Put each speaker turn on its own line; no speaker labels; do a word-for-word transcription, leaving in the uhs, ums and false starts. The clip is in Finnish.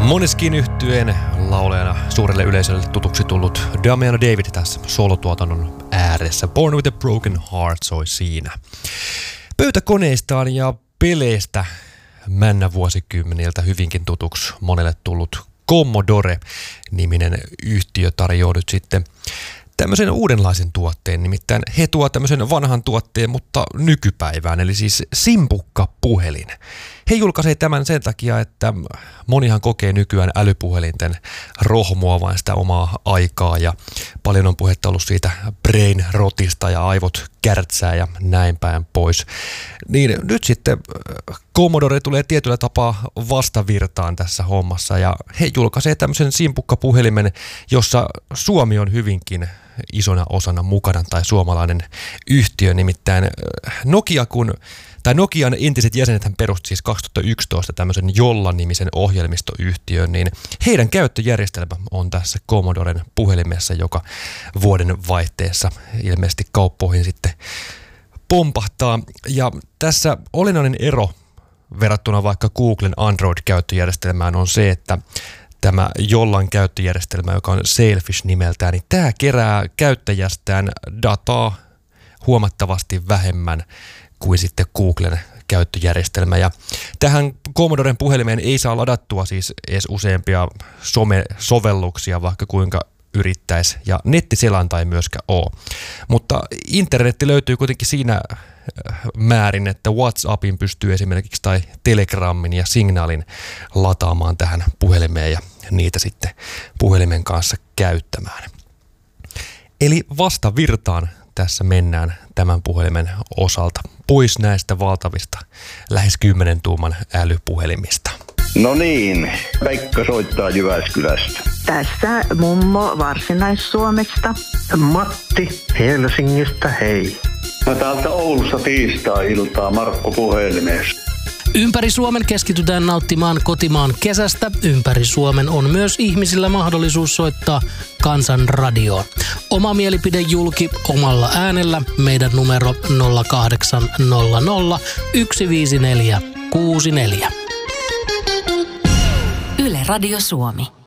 Måneskin yhtyeen laulajana suurelle yleisölle tutuksi tullut Damiano David tässä solotuotannon ääressä. Born with a Broken Heart soi siinä. Pöytäkoneistaan ja peleistä männä vuosikymmeniltä hyvinkin tutuksi monelle tullut Commodore-niminen yhtiö tarjoaa nyt sitten tämmöisen uudenlaisen tuotteen, nimittäin he tuovat tämmöisen vanhan tuotteen, mutta nykypäivään, eli siis simpukkapuhelin. He julkaisee tämän sen takia, että monihan kokee nykyään älypuhelinten rohmuavan sitä omaa aikaa ja paljon on puhetta ollut siitä brain rotista ja aivot kärtsää ja näin päin pois. Niin nyt sitten Commodore tulee tietyllä tapaa vastavirtaan tässä hommassa ja he julkaisee tämmöisen simpukkapuhelimen, jossa Suomi on hyvinkin isona osana mukana tai suomalainen yhtiö, nimittäin Nokia kun Tai Nokian entiset jäsenethän perusti siis kaksituhattayksitoista tämmöisen Jolla-nimisen ohjelmistoyhtiön, niin heidän käyttöjärjestelmä on tässä Commodoren puhelimessa, joka vuoden vaihteessa ilmeisesti kauppoihin sitten pompahtaa. Ja tässä olennainen ero verrattuna vaikka Googlen Android-käyttöjärjestelmään on se, että tämä Jollan käyttöjärjestelmä, joka on Sailfish nimeltään, niin tämä kerää käyttäjästään dataa huomattavasti vähemmän kuin sitten Googlen käyttöjärjestelmä. Ja tähän Commodoren puhelimeen ei saa ladattua siis edes useampia some-sovelluksia, vaikka kuinka yrittäisi, ja nettiselanta ei myöskään ole. Mutta internetti löytyy kuitenkin siinä määrin, että WhatsAppin pystyy esimerkiksi tai Telegramin ja Signalin lataamaan tähän puhelimeen ja niitä sitten puhelimen kanssa käyttämään. Eli vastavirtaan tässä mennään tämän puhelimen osalta pois näistä valtavista lähes kymmenen tuuman älypuhelimista.
No niin, Pekka soittaa Jyväskylästä.
Tässä mummo Varsinais-Suomesta.
Matti Helsingistä, hei.
Mä täältä Oulusta tiistai-iltaa Markku puhelimessa.
Ympäri Suomen keskitytään nauttimaan kotimaan kesästä. Ympäri Suomen on myös ihmisillä mahdollisuus soittaa Kansanradioon. Oma mielipide julki omalla äänellä. Meidän numero nolla kahdeksan nolla nolla yksi viisi neljä kuusi neljä.
Yle Radio Suomi.